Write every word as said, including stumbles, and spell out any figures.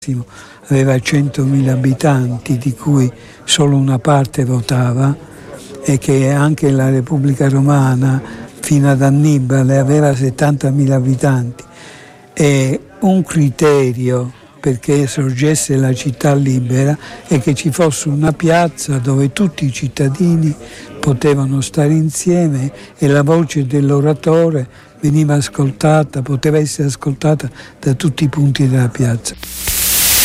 aveva centomila abitanti, di cui solo una parte votava, e che anche la Repubblica Romana fino ad Annibale aveva settantamila abitanti. E un criterio perché sorgesse la città libera è che ci fosse una piazza dove tutti i cittadini potevano stare insieme e la voce dell'oratore veniva ascoltata, poteva essere ascoltata da tutti i punti della piazza.